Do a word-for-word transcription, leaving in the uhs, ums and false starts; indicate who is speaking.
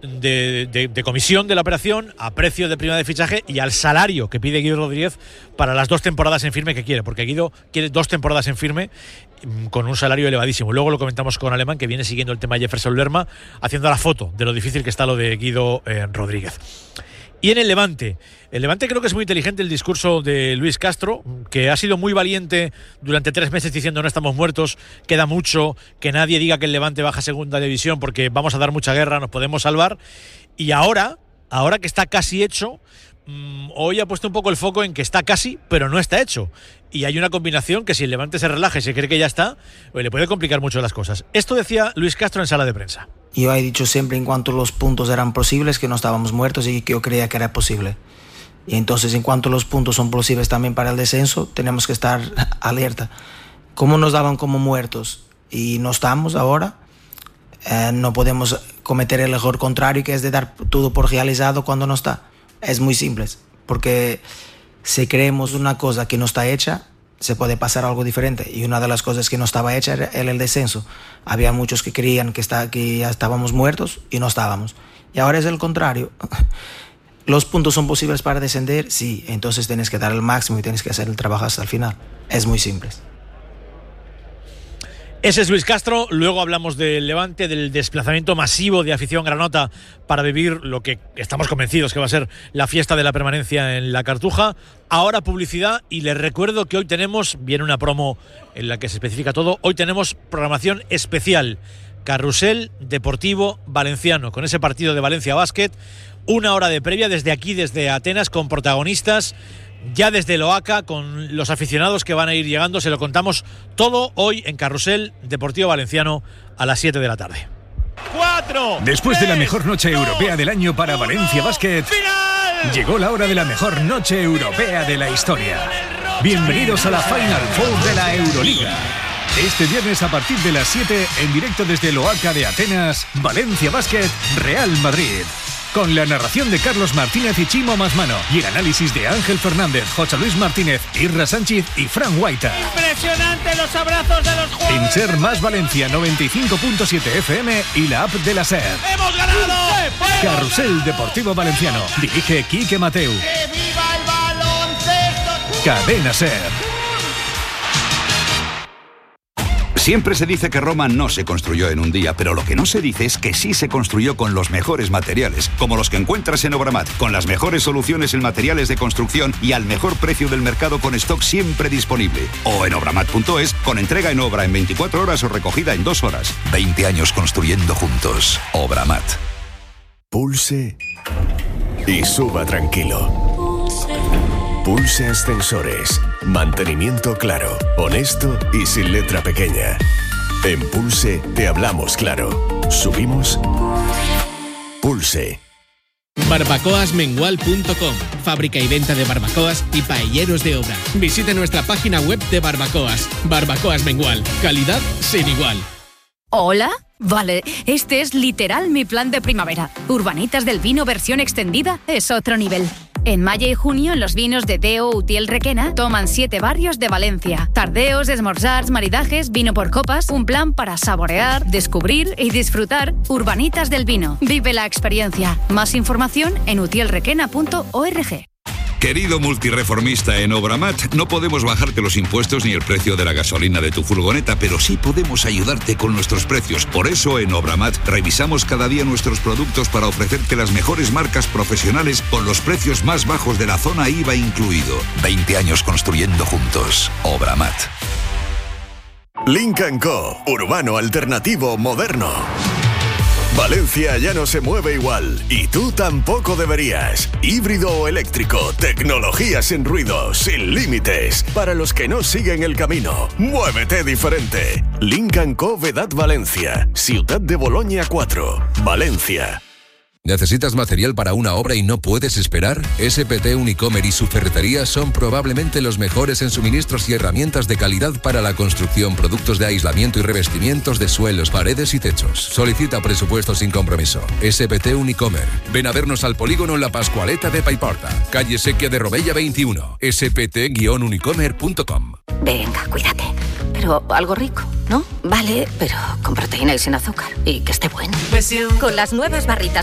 Speaker 1: de, de, de comisión de la operación, a precio de prima de fichaje y al salario que pide Guido Rodríguez para las dos temporadas en firme que quiere, porque Guido quiere dos temporadas en firme con un salario elevadísimo. Luego lo comentamos con Alemán, que viene siguiendo el tema de Jefferson Lerma, haciendo la foto de lo difícil que está lo de Guido eh, Rodríguez. Y en el Levante, el Levante creo que es muy inteligente el discurso de Luis Castro, que ha sido muy valiente durante tres meses diciendo no estamos muertos, queda mucho, que nadie diga que el Levante baja a segunda división porque vamos a dar mucha guerra, nos podemos salvar. Y ahora, ahora que está casi hecho, mmm, hoy ha puesto un poco el foco en que está casi, pero no está hecho. Y hay una combinación que si el Levante se relaja y se cree que ya está, pues le puede complicar mucho las cosas. Esto decía Luis Castro en sala de prensa.
Speaker 2: Yo he dicho siempre en cuanto los puntos eran posibles que no estábamos muertos y que yo creía que era posible. Y entonces en cuanto los puntos son posibles también para el descenso, tenemos que estar alerta. Como nos daban como muertos y no estamos ahora, eh, no podemos cometer el error contrario, que es de dar todo por realizado cuando no está. Es muy simple, porque si creemos una cosa que no está hecha, se puede pasar algo diferente. Y una de las cosas que no estaba hecha era el descenso. Había muchos que creían que, está, que ya estábamos muertos y no estábamos. Y ahora es el contrario. ¿Los puntos son posibles para descender? Sí. Entonces tienes que dar el máximo y tienes que hacer el trabajo hasta el final. Es muy simple.
Speaker 1: Ese es Luis Castro. Luego hablamos del Levante, del desplazamiento masivo de afición granota para vivir lo que estamos convencidos que va a ser la fiesta de la permanencia en la Cartuja. Ahora publicidad, y les recuerdo que hoy tenemos, viene una promo en la que se especifica todo, hoy tenemos programación especial, Carrusel Deportivo Valenciano, con ese partido de Valencia Basket, una hora de previa desde aquí, desde Atenas, con protagonistas ya desde Loaca, con los aficionados que van a ir llegando. Se lo contamos todo hoy en Carrusel Deportivo Valenciano a las siete de la tarde.
Speaker 3: Cuatro. Después tres, de la mejor noche dos, europea del año para uno, Valencia Basket, final. Llegó la hora de la mejor noche europea de la historia. Bienvenidos a la Final Four de la Euroliga. Este viernes a partir de las siete, en directo desde Loaca de Atenas, Valencia Basket, Real Madrid. Con la narración de Carlos Martínez y Chimo Masmano y el análisis de Ángel Fernández, José Luis Martínez, Irra Sánchez y Fran Guaita.
Speaker 4: Impresionante los abrazos de los jugadores.
Speaker 3: En Ser Más Valencia noventa y cinco punto siete F M y la app de la Ser.
Speaker 4: ¡Hemos ganado!
Speaker 3: Carrusel Deportivo Valenciano. Dirige Quique Mateu.
Speaker 4: ¡Que viva el baloncesto!
Speaker 3: Cadena Ser.
Speaker 5: Siempre se dice que Roma no se construyó en un día, pero lo que no se dice es que sí se construyó con los mejores materiales, como los que encuentras en Obramat, con las mejores soluciones en materiales de construcción y al mejor precio del mercado, con stock siempre disponible. O en obramat punto es, con entrega en obra en veinticuatro horas o recogida en dos horas. veinte años construyendo juntos. Obramat.
Speaker 6: Pulse y suba tranquilo. Pulse Ascensores. Mantenimiento claro, honesto y sin letra pequeña. En Pulse te hablamos claro. Subimos. Pulse.
Speaker 7: barbacoas mengual punto com. Fábrica y venta de barbacoas y paelleros de obra. Visite nuestra página web de barbacoas. Barbacoas Mengual. Calidad sin igual.
Speaker 8: ¿Hola? Vale, este es literal mi plan de primavera. Urbanitas del Vino versión extendida es otro nivel. En mayo y junio, en los vinos de Deo Utiel Requena, toman siete barrios de Valencia. Tardeos, esmorzars, maridajes, vino por copas, un plan para saborear, descubrir y disfrutar. Urbanitas del Vino. Vive la experiencia. Más información en utiel requena punto org.
Speaker 5: Querido multireformista en Obramat, no podemos bajarte los impuestos ni el precio de la gasolina de tu furgoneta, pero sí podemos ayudarte con nuestros precios. Por eso en Obramat revisamos cada día nuestros productos para ofrecerte las mejores marcas profesionales con los precios más bajos de la zona I V A incluido. veinte años construyendo juntos. Obramat.
Speaker 6: Lynk and Co. Urbano alternativo moderno. Valencia ya no se mueve igual, y tú tampoco deberías. Híbrido o eléctrico, tecnología sin ruido, sin límites. Para los que no siguen el camino, muévete diferente. Lynk and Co. Vedat Valencia, Ciutat de Boloña cuatro, Valencia.
Speaker 9: ¿Necesitas material para una obra y no puedes esperar? S P T Unicomer y su ferretería son probablemente los mejores en suministros y herramientas de calidad para la construcción, productos de aislamiento y revestimientos de suelos, paredes y techos. Solicita presupuesto sin compromiso. S P T Unicomer. Ven a vernos al polígono La Pascualeta de Paiporta, calle Sequia de Robella veintiuno. S P T unicomer punto com.
Speaker 10: Venga, cuídate. Pero algo rico, ¿no? Vale, pero con proteína y sin azúcar. Y que esté bueno. Con las nuevas barritas